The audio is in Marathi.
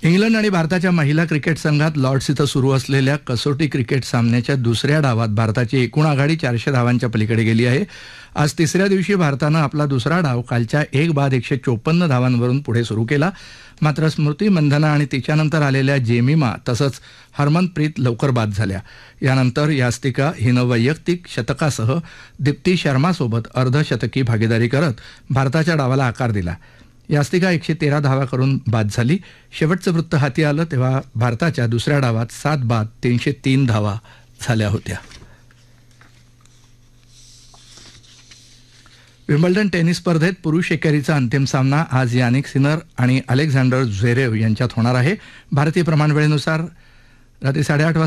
इंग्लंड आणि भारताच्या महिला क्रिकेट संघात लॉर्ड्स इथं सुरू असलेल्या कसोटी क्रिकेट सामन्याच्या दुसऱ्या डावात भारताची एकूण आघाडी 400 धावांच्या पलीकडे गेली आहे. आज तिसऱ्या दिवशी भारतानं आपला दुसरा डाव कालच्या 1 बाद 154 धावांवरून पुढे सुरू केला. मात्र स्मृती मंधना आणि तिच्यानंतर आलेल्या जेमिमा तसंच हरमनप्रीत लवकर बाद झाल्या. यानंतर यास्तिका हिनं वैयक्तिक शतकासह दीप्ती शर्मासोबत अर्धशतकी भागीदारी करत भारताच्या डावाला आकार दिला. यास्तिका 113 धावा करून बाद झाली. शेवटचं वृत्त हाती आलं तेव्हा भारताच्या दुसऱ्या डावात 7 बाद 303 धावा झाल्या होत्या. विम्बल्डन टेनिस स्पर्धेत पुरुष एकेरीचा अंतिम सामना आज यानिक सिनर आणि अलेक्झांडर झ्वेरेव यांच्यात होणार आहे. भारतीय प्रमाणवेळेनुसार रात्री 8:30 वाजता